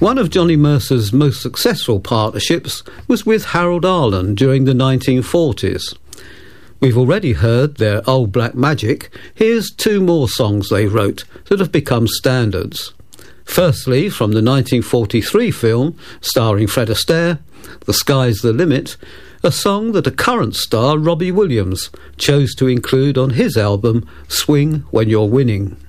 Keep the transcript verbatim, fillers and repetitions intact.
One of Johnny Mercer's most successful partnerships was with Harold Arlen during the nineteen forties. We've already heard their Old Black Magic. Here's two more songs they wrote that have become standards. Firstly, from the nineteen forty-three film starring Fred Astaire, The Sky's the Limit, a song that a current star, Robbie Williams, chose to include on his album Swing When You're Winning.